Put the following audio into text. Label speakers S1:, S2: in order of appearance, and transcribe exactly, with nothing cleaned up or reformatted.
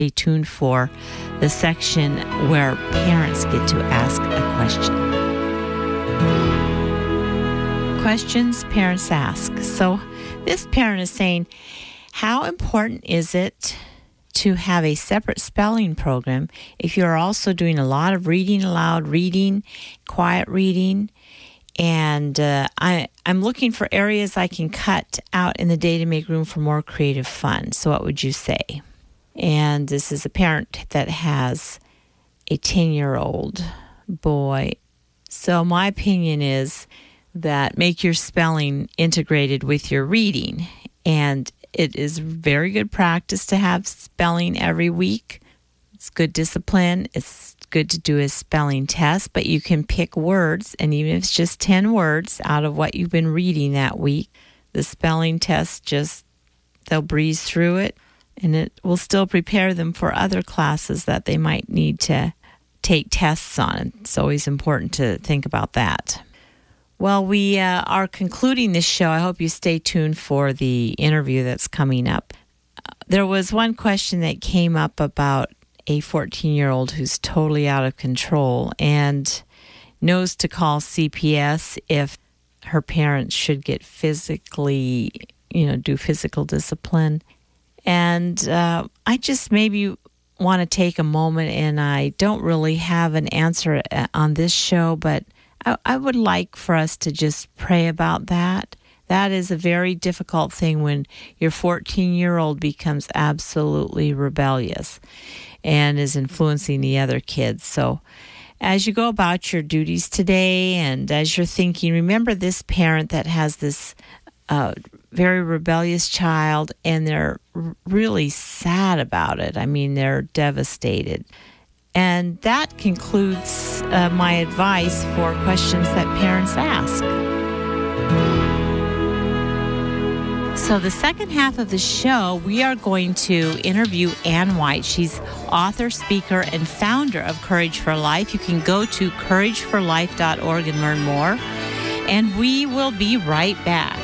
S1: Stay tuned for the section where parents get to ask a question. Questions parents ask. So this parent is saying, how important is it to have a separate spelling program if you're also doing a lot of reading aloud, reading, quiet reading? And uh, I, I'm looking for areas I can cut out in the day to make room for more creative fun. So what would you say? And this is a parent that has a ten-year-old boy. So my opinion is that make your spelling integrated with your reading. And it is very good practice to have spelling every week. It's good discipline. It's good to do a spelling test, but you can pick words, and even if it's just ten words out of what you've been reading that week, the spelling test just, they'll breeze through it, and it will still prepare them for other classes that they might need to take tests on. It's always important to think about that. Well, we uh, are concluding this show. I hope you stay tuned for the interview that's coming up. Uh, there was one question that came up about a fourteen-year-old who's totally out of control and knows to call C P S if her parents should get physically, you know, do physical discipline. And uh, I just maybe want to take a moment, and I don't really have an answer on this show, but I, I would like for us to just pray about that. That is a very difficult thing when your fourteen-year-old becomes absolutely rebellious and is influencing the other kids. So as you go about your duties today and as you're thinking, remember this parent that has this uh, very rebellious child, and they're r- really sad about it. I mean, they're devastated. And that concludes uh, my advice for questions that parents ask. So the second half of the show, we are going to interview Ann White. She's author, speaker, and founder of Courage for Life. You can go to courage for life dot org and learn more. And we will be right back.